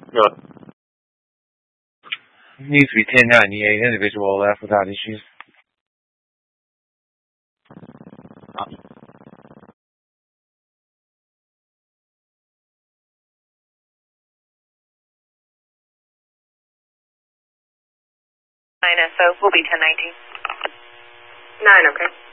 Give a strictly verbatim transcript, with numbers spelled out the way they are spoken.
Good. Needs to be ten ninety-eight, individual left without issues. nine S O will be ten nineteen. nine, okay.